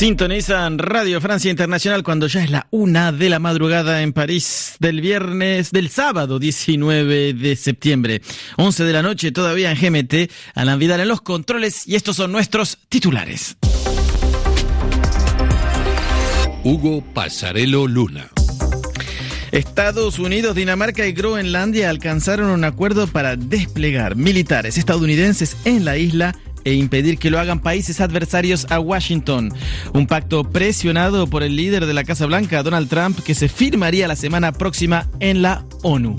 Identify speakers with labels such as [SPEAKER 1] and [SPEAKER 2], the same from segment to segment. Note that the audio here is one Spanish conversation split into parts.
[SPEAKER 1] Sintonizan Radio Francia Internacional cuando ya es la 1 de la madrugada en París del sábado 19 de septiembre. 11 de la noche todavía en GMT, Alan Vidal en los controles y estos son nuestros titulares.
[SPEAKER 2] Hugo Passarello Luna.
[SPEAKER 1] Estados Unidos, Dinamarca y Groenlandia alcanzaron un acuerdo para desplegar militares estadounidenses en la isla e impedir que lo hagan países adversarios a Washington. Un pacto presionado por el líder de la Casa Blanca, Donald Trump, que se firmaría la semana próxima en la ONU.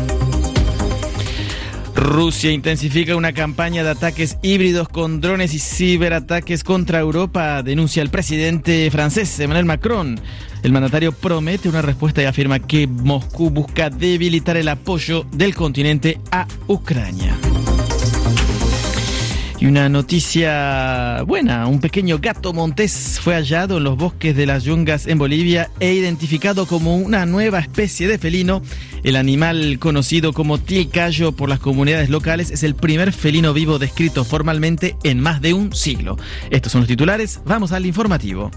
[SPEAKER 1] Rusia intensifica una campaña de ataques híbridos con drones y ciberataques contra Europa, denuncia el presidente francés Emmanuel Macron. El mandatario promete una respuesta y afirma que Moscú busca debilitar el apoyo del continente a Ucrania. Y una noticia buena, un pequeño gato montés fue hallado en los bosques de las Yungas en Bolivia e identificado como una nueva especie de felino. El animal conocido como tilcayo por las comunidades locales es el primer felino vivo descrito formalmente en más de un siglo. Estos son los titulares, vamos al informativo.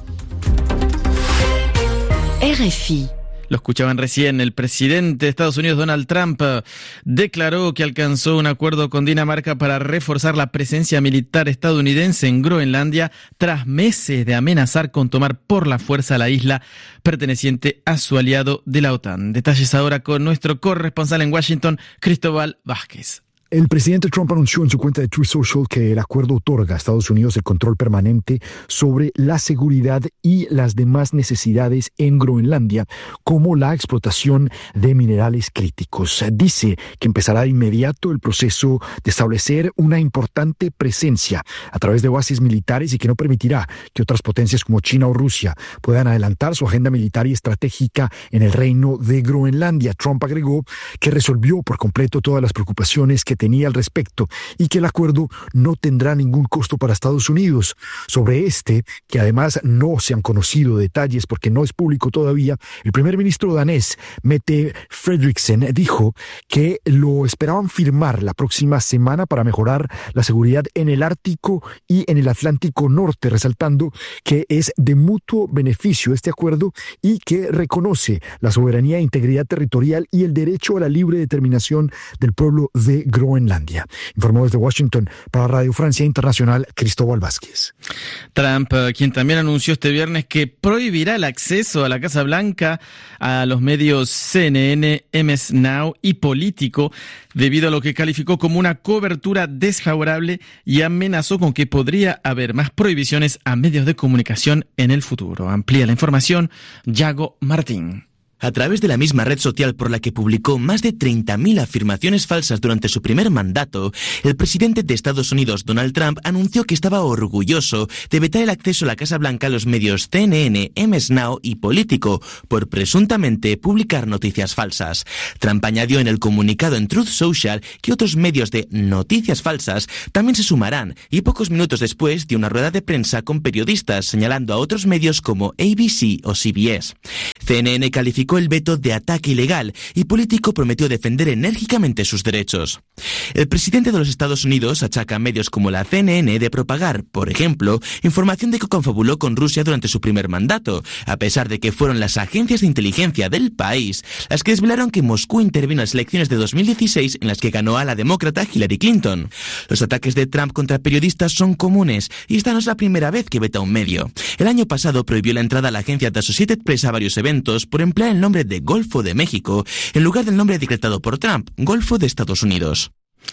[SPEAKER 3] RFI.
[SPEAKER 1] Lo escuchaban recién, el presidente de Estados Unidos, Donald Trump, declaró que alcanzó un acuerdo con Dinamarca para reforzar la presencia militar estadounidense en Groenlandia tras meses de amenazar con tomar por la fuerza la isla perteneciente a su aliado de la OTAN. Detalles ahora con nuestro corresponsal en Washington, Cristóbal Vázquez.
[SPEAKER 4] El presidente Trump anunció en su cuenta de Truth Social que el acuerdo otorga a Estados Unidos el control permanente sobre la seguridad y las demás necesidades en Groenlandia, como la explotación de minerales críticos. Dice que empezará de inmediato el proceso de establecer una importante presencia a través de bases militares y que no permitirá que otras potencias como China o Rusia puedan adelantar su agenda militar y estratégica en el reino de Groenlandia. Trump agregó que resolvió por completo todas las preocupaciones que tenía al respecto y que el acuerdo no tendrá ningún costo para Estados Unidos. Sobre que además no se han conocido detalles porque no es público todavía, el primer ministro danés, Mette Frederiksen, dijo que lo esperaban firmar la próxima semana para mejorar la seguridad en el Ártico y en el Atlántico Norte, resaltando que es de mutuo beneficio este acuerdo y que reconoce la soberanía e integridad territorial y el derecho a la libre determinación del pueblo de Groenlandia. Informó desde Washington para Radio Francia Internacional, Cristóbal Vázquez.
[SPEAKER 1] Trump, quien también anunció este viernes que prohibirá el acceso a la Casa Blanca a los medios CNN, MS Now y Político, debido a lo que calificó como una cobertura desfavorable y amenazó con que podría haber más prohibiciones a medios de comunicación en el futuro. Amplía la información, Yago Martín.
[SPEAKER 5] A través de la misma red social por la que publicó más de 30.000 afirmaciones falsas durante su primer mandato, el presidente de Estados Unidos, Donald Trump, anunció que estaba orgulloso de vetar el acceso a la Casa Blanca a los medios CNN, MS Now y Político por presuntamente publicar noticias falsas. Trump añadió en el comunicado en Truth Social que otros medios de noticias falsas también se sumarán y pocos minutos después dio una rueda de prensa con periodistas señalando a otros medios como ABC o CBS. CNN calificó el veto de ataque ilegal y Político prometió defender enérgicamente sus derechos. El presidente de los Estados Unidos achaca a medios como la CNN de propagar, por ejemplo, información de que confabuló con Rusia durante su primer mandato, a pesar de que fueron las agencias de inteligencia del país las que desvelaron que Moscú intervino en las elecciones de 2016 en las que ganó a la demócrata Hillary Clinton. Los ataques de Trump contra periodistas son comunes y esta no es la primera vez que veta un medio. El año pasado prohibió la entrada a la agencia The Associated Press a varios eventos por emplear el nombre de Golfo de México en lugar del nombre decretado por Trump, Golfo de Estados Unidos.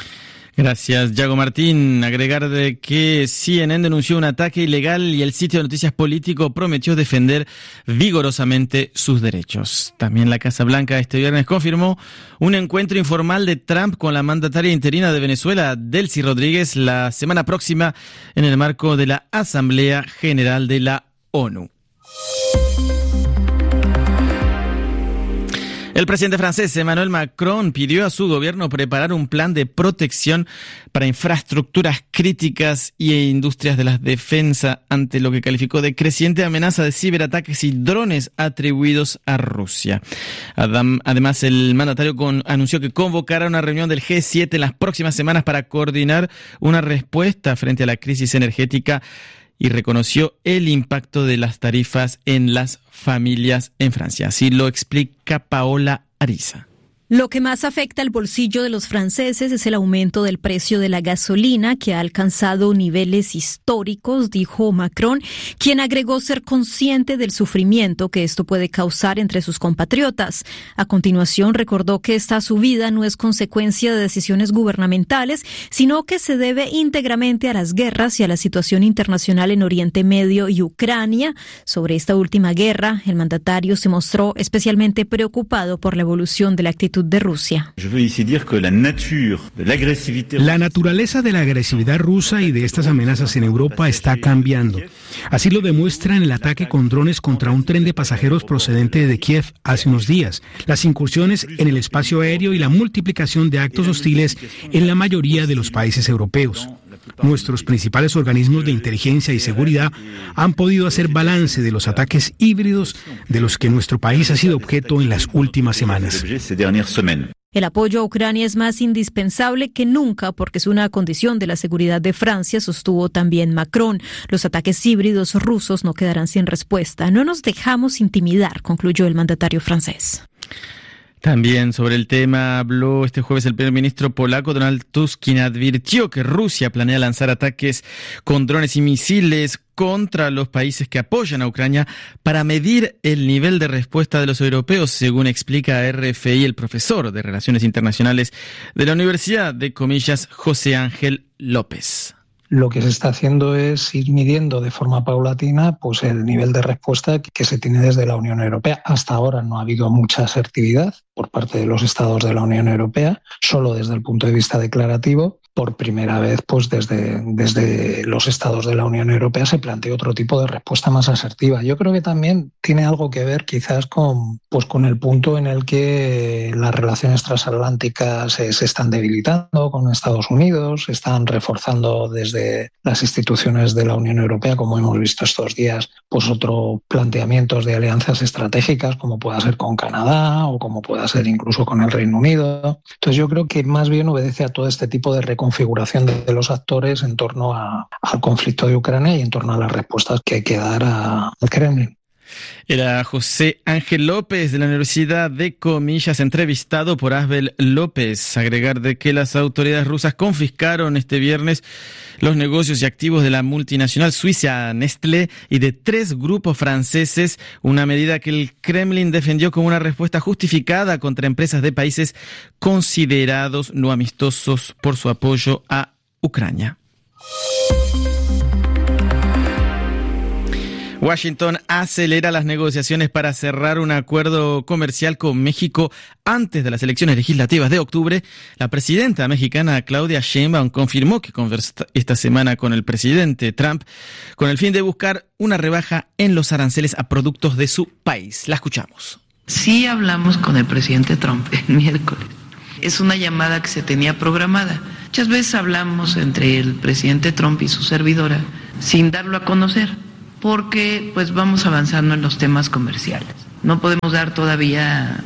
[SPEAKER 1] Gracias, Yago Martín. Agregar de que CNN denunció un ataque ilegal y el sitio de noticias Político prometió defender vigorosamente sus derechos. También la Casa Blanca este viernes confirmó un encuentro informal de Trump con la mandataria interina de Venezuela, Delcy Rodríguez, la semana próxima en el marco de la Asamblea General de la ONU. El presidente francés Emmanuel Macron pidió a su gobierno preparar un plan de protección para infraestructuras críticas e industrias de la defensa ante lo que calificó de creciente amenaza de ciberataques y drones atribuidos a Rusia. Además, el mandatario anunció que convocará una reunión del G7 en las próximas semanas para coordinar una respuesta frente a la crisis energética y reconoció el impacto de las tarifas en las familias en Francia. Así lo explica Paola Ariza.
[SPEAKER 3] Lo que más afecta al bolsillo de los franceses es el aumento del precio de la gasolina, que ha alcanzado niveles históricos, dijo Macron, quien agregó ser consciente del sufrimiento que esto puede causar entre sus compatriotas. A continuación, recordó que esta subida no es consecuencia de decisiones gubernamentales, sino que se debe íntegramente a las guerras y a la situación internacional en Oriente Medio y Ucrania. Sobre esta última guerra, el mandatario se mostró especialmente preocupado por la evolución de la actitud de Rusia.
[SPEAKER 6] La naturaleza de la agresividad rusa y de estas amenazas en Europa está cambiando. Así lo demuestra en el ataque con drones contra un tren de pasajeros procedente de Kiev hace unos días, las incursiones en el espacio aéreo y la multiplicación de actos hostiles en la mayoría de los países europeos. Nuestros principales organismos de inteligencia y seguridad han podido hacer balance de los ataques híbridos de los que nuestro país ha sido objeto en las últimas semanas.
[SPEAKER 3] El apoyo a Ucrania es más indispensable que nunca porque es una condición de la seguridad de Francia, sostuvo también Macron. Los ataques híbridos rusos no quedarán sin respuesta. No nos dejamos intimidar, concluyó el mandatario francés.
[SPEAKER 1] También sobre el tema habló este jueves el primer ministro polaco Donald Tusk, quien advirtió que Rusia planea lanzar ataques con drones y misiles contra los países que apoyan a Ucrania para medir el nivel de respuesta de los europeos, según explica a RFI el profesor de Relaciones Internacionales de la Universidad de Comillas, José Ángel López.
[SPEAKER 7] Lo que se está haciendo es ir midiendo de forma paulatina pues el nivel de respuesta que se tiene desde la Unión Europea. Hasta ahora no ha habido mucha asertividad por parte de los estados de la Unión Europea, solo desde el punto de vista declarativo. Por primera vez, pues desde los estados de la Unión Europea se plantea otro tipo de respuesta más asertiva. Yo creo que también tiene algo que ver quizás con el punto en el que las relaciones transatlánticas se están debilitando con Estados Unidos, se están reforzando desde las instituciones de la Unión Europea, como hemos visto estos días, pues otros planteamientos de alianzas estratégicas, como pueda ser con Canadá o como pueda ser incluso con el Reino Unido. Entonces yo creo que más bien obedece a todo este tipo de configuración de los actores en torno al conflicto de Ucrania y en torno a las respuestas que hay que dar al Kremlin.
[SPEAKER 1] Era José Ángel López de la Universidad de Comillas, entrevistado por Asbel López. Agregar de que las autoridades rusas confiscaron este viernes los negocios y activos de la multinacional suiza Nestlé y de 3 grupos franceses, una medida que el Kremlin defendió como una respuesta justificada contra empresas de países considerados no amistosos por su apoyo a Ucrania. Washington acelera las negociaciones para cerrar un acuerdo comercial con México antes de las elecciones legislativas de octubre. La presidenta mexicana Claudia Sheinbaum confirmó que conversó esta semana con el presidente Trump con el fin de buscar una rebaja en los aranceles a productos de su país. La escuchamos.
[SPEAKER 8] Sí hablamos con el presidente Trump el miércoles. Es una llamada que se tenía programada. Muchas veces hablamos entre el presidente Trump y su servidora sin darlo a conocer, porque pues vamos avanzando en los temas comerciales. No podemos dar todavía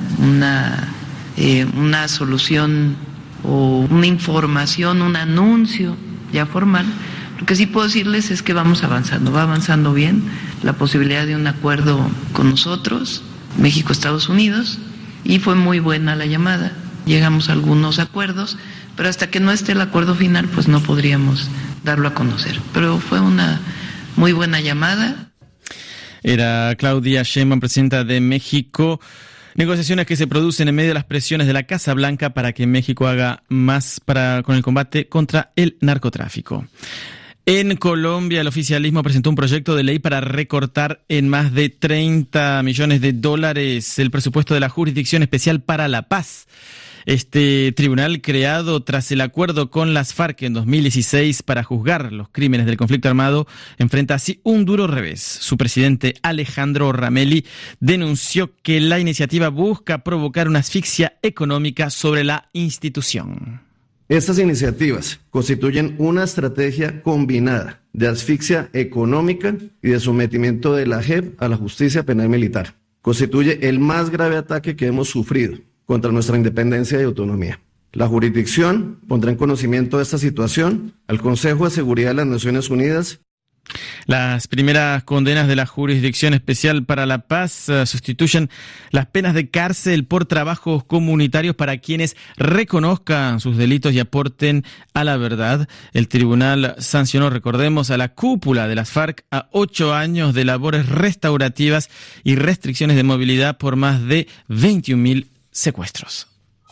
[SPEAKER 8] una solución o una información, un anuncio ya formal. Lo que sí puedo decirles es que vamos avanzando, va avanzando bien la posibilidad de un acuerdo con nosotros, México, Estados Unidos, y fue muy buena la llamada. Llegamos a algunos acuerdos, pero hasta que no esté el acuerdo final, pues no podríamos darlo a conocer. Pero fue una muy buena llamada.
[SPEAKER 1] Era Claudia Sheinbaum, presidenta de México. Negociaciones que se producen en medio de las presiones de la Casa Blanca para que México haga más con el combate contra el narcotráfico. En Colombia, el oficialismo presentó un proyecto de ley para recortar en más de $30 millones el presupuesto de la Jurisdicción Especial para la Paz. Este tribunal, creado tras el acuerdo con las FARC en 2016 para juzgar los crímenes del conflicto armado, enfrenta así un duro revés. Su presidente, Alejandro Ramelli, denunció que la iniciativa busca provocar una asfixia económica sobre la institución.
[SPEAKER 9] Estas iniciativas constituyen una estrategia combinada de asfixia económica y de sometimiento de la JEP a la justicia penal militar. Constituye el más grave ataque que hemos sufrido contra nuestra independencia y autonomía. La jurisdicción pondrá en conocimiento de esta situación al Consejo de Seguridad de las Naciones Unidas.
[SPEAKER 1] Las primeras condenas de la Jurisdicción Especial para la Paz sustituyen las penas de cárcel por trabajos comunitarios para quienes reconozcan sus delitos y aporten a la verdad. El tribunal sancionó, recordemos, a la cúpula de las FARC a 8 años de labores restaurativas y restricciones de movilidad por más de 21.000 secuestros.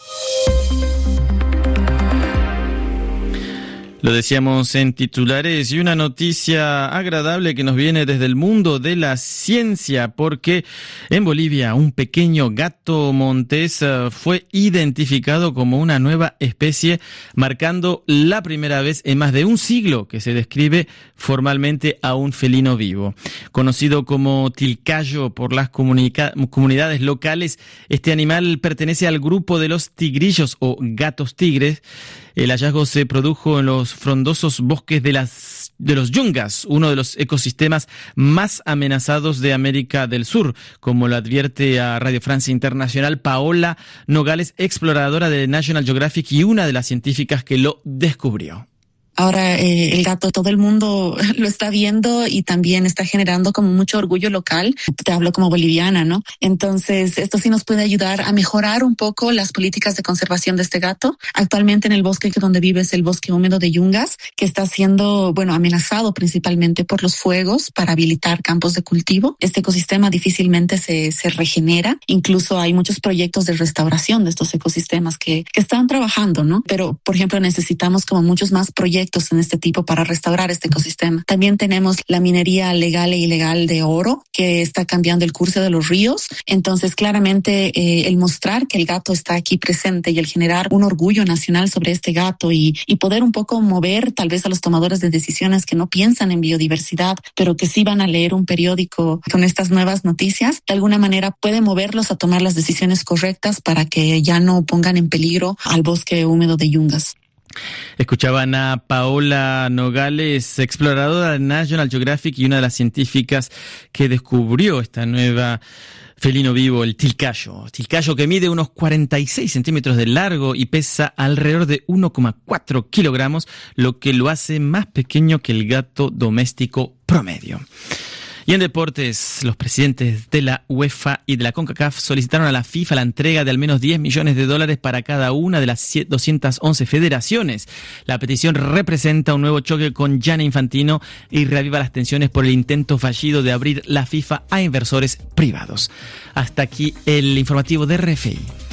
[SPEAKER 1] Lo decíamos en titulares y una noticia agradable que nos viene desde el mundo de la ciencia, porque en Bolivia un pequeño gato montés fue identificado como una nueva especie, marcando la primera vez en más de un siglo que se describe formalmente a un felino vivo. Conocido como tilcayo por las comunidades locales, este animal pertenece al grupo de los tigrillos o gatos tigres. El hallazgo se produjo en los frondosos bosques de los yungas, uno de los ecosistemas más amenazados de América del Sur, como lo advierte a Radio Francia Internacional Paola Nogales, exploradora de National Geographic y una de las científicas que lo descubrió.
[SPEAKER 10] Ahora el gato, todo el mundo lo está viendo y también está generando como mucho orgullo local. Te hablo como boliviana, ¿no? Entonces, esto sí nos puede ayudar a mejorar un poco las políticas de conservación de este gato. Actualmente en el bosque donde vive es el bosque húmedo de Yungas, que está siendo, amenazado principalmente por los fuegos para habilitar campos de cultivo. Este ecosistema difícilmente se regenera. Incluso hay muchos proyectos de restauración de estos ecosistemas que están trabajando, ¿no? Pero, por ejemplo, necesitamos como muchos más proyectos en este tipo para restaurar este ecosistema. También tenemos la minería legal e ilegal de oro que está cambiando el curso de los ríos. Entonces, claramente, el mostrar que el gato está aquí presente y el generar un orgullo nacional sobre este gato y poder un poco mover tal vez a los tomadores de decisiones que no piensan en biodiversidad, pero que sí van a leer un periódico con estas nuevas noticias, de alguna manera puede moverlos a tomar las decisiones correctas para que ya no pongan en peligro al bosque húmedo de Yungas.
[SPEAKER 1] Escuchaban a Paola Nogales, exploradora de National Geographic y una de las científicas que descubrió esta nueva felino vivo, el tilcayo. Tilcayo que mide unos 46 centímetros de largo y pesa alrededor de 1,4 kilogramos, lo que lo hace más pequeño que el gato doméstico promedio. Y en deportes, los presidentes de la UEFA y de la CONCACAF solicitaron a la FIFA la entrega de al menos $10 millones para cada una de las 211 federaciones. La petición representa un nuevo choque con Gianni Infantino y reaviva las tensiones por el intento fallido de abrir la FIFA a inversores privados. Hasta aquí el informativo de RFI.